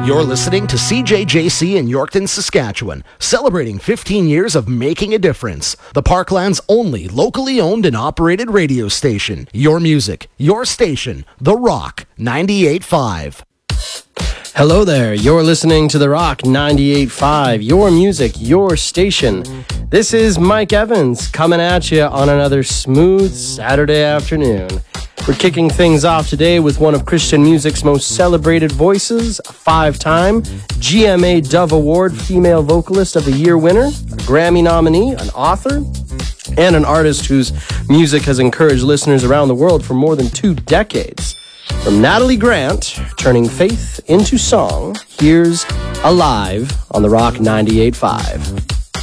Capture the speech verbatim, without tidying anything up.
You're listening to C J J C in Yorkton, Saskatchewan, celebrating fifteen years of making a difference. The Parkland's only locally owned and operated radio station. Your music, your station, The Rock ninety-eight point five. Hello there, you're listening to The Rock ninety-eight point five, your music, your station. This is Mike Evans coming at you on another smooth Saturday afternoon. We're kicking things off today with one of Christian music's most celebrated voices, a five-time G M A Dove Award Female Vocalist of the Year winner, a Grammy nominee, an author, and an artist whose music has encouraged listeners around the world for more than two decades. From Natalie Grant, turning faith into song, here's Alive on The Rock ninety-eight point five.